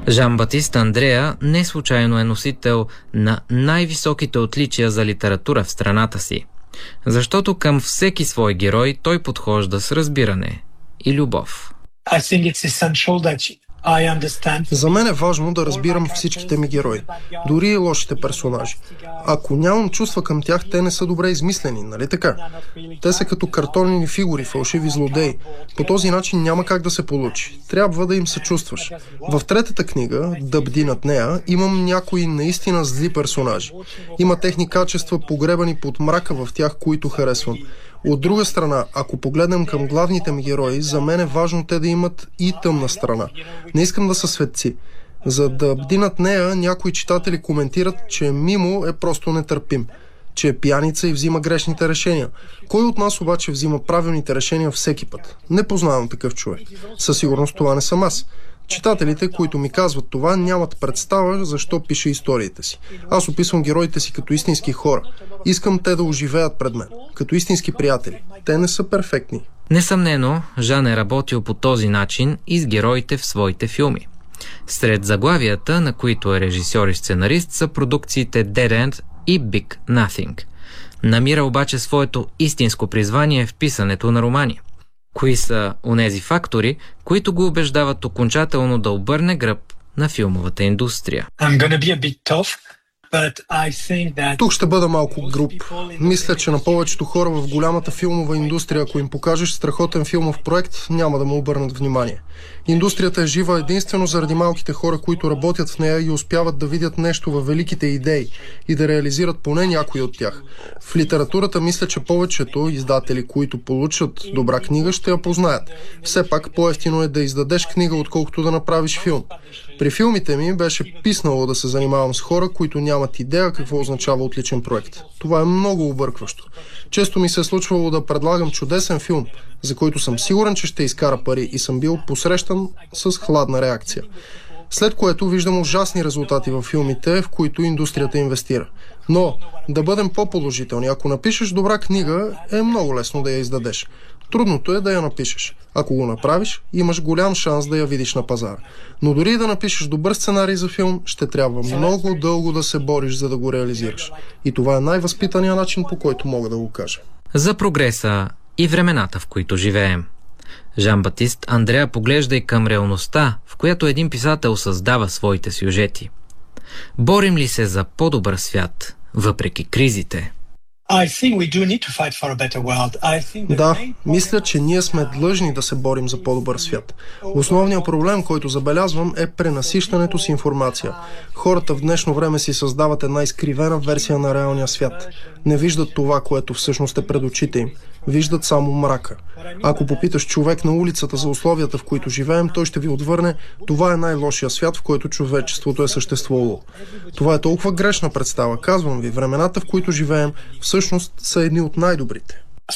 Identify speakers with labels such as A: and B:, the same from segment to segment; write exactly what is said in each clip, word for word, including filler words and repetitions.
A: Жан-Батист Андреа не случайно е носител на най-високите отличия за литература в страната си, защото към всеки свой герой той подхожда с разбиране и любов.
B: За мен е важно да разбирам всичките ми герои, дори и лошите персонажи. Ако нямам чувства към тях, те не са добре измислени, нали така? Те са като картонени фигури, фалшиви злодеи. По този начин няма как да се получи. Трябва да им съчувстваш. В третата книга, "Да бди над нея", имам някои наистина зли персонажи. Има техни качества, погребани под мрака в тях, които харесвам. От друга страна, ако погледнем към главните ми герои, за мен е важно те да имат и тъмна страна. Не искам да са светци. За "Да бди над нея", някои читатели коментират, че Мимо е просто нетърпим, че е пияница и взима грешните решения. Кой от нас обаче взима правилните решения всеки път? Не познавам такъв човек. Със сигурност това не съм аз. Читателите, които ми казват това, нямат представа защо пиша историите си. Аз описвам героите си като истински хора. Искам те да оживеят пред мен, като истински приятели. Те не са перфектни.
A: Несъмнено, Жан е работил по този начин и с героите в своите филми. Сред заглавията, на които е режисьор и сценарист, са продукциите Dead End и Big Nothing. Намира обаче своето истинско призвание в писането на романи. Кои са онези фактори, които го убеждават окончателно да обърне гръб на филмовата индустрия?
B: Тук ще бъда малко груб. Мисля, че на повечето хора в голямата филмова индустрия, ако им покажеш страхотен филмов проект, няма да му обърнат внимание. Индустрията е жива единствено заради малките хора, които работят в нея и успяват да видят нещо във великите идеи и да реализират поне някои от тях. В литературата мисля, че повечето издатели, които получат добра книга, ще я познаят. Все пак по-евтино е да издадеш книга, отколкото да направиш филм. При филмите ми беше писнало да се занимавам с хора, които нямат идея какво означава отличен проект. Това е много объркващо. Често ми се е случвало да предлагам чудесен филм, за който съм сигурен, че ще изкара пари, и съм бил посрещан с хладна реакция. След което виждам ужасни резултати във филмите, в които индустрията инвестира. Но да бъдем по-положителни. Ако напишеш добра книга, е много лесно да я издадеш. Трудното е да я напишеш. Ако го направиш, имаш голям шанс да я видиш на пазара. Но дори да напишеш добър сценарий за филм, ще трябва много дълго да се бориш, за да го реализираш. И това е най-възпитаният начин, по който мога да го кажа.
A: За прогреса и времената, в които живеем. Жан-Батист Андреа поглежда и към реалността, в която един писател създава своите сюжети. Борим ли се за по-добър свят, въпреки кризите?
B: Да, мисля, че ние сме длъжни да се борим за по-добър свят. Основният проблем, който забелязвам, е пренасищането с информация. Хората в днешно време си създават една изкривена версия на реалния свят. Не виждат това, което всъщност е пред очите им. Виждат само мрака. Ако попиташ човек на улицата за условията, в които живеем, той ще ви отвърне: това е най-лошия свят, в който човечеството е съществувало. Това е толкова грешна представа. Казвам ви, времената, в които живеем, всъщност са едни от най-добрите.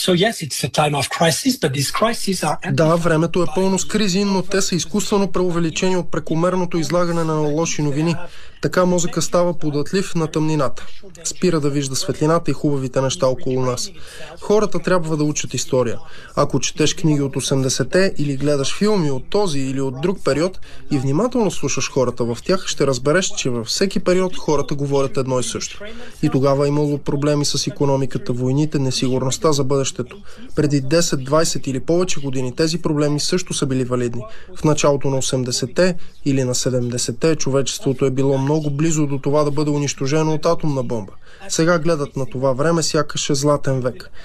B: Да, времето е пълно с кризи, но те са изкуствено преувеличени от прекомерното излагане на лоши новини. Така мозъка става податлив на тъмнината. Спира да вижда светлината и хубавите неща около нас. Хората трябва да учат история. Ако четеш книги от осемдесетте или гледаш филми от този или от друг период и внимателно слушаш хората в тях, ще разбереш, че във всеки период хората говорят едно и също. И тогава е имало проблеми с икономиката, войните, несигурността за бъдещето. Преди десет, двайсет или повече години тези проблеми също са били валидни. В началото на осемдесетте или на седемдесетте човечеството е било много близо до това да бъде унищожено от атомна бомба. Сега гледат на това време сякаш е златен век.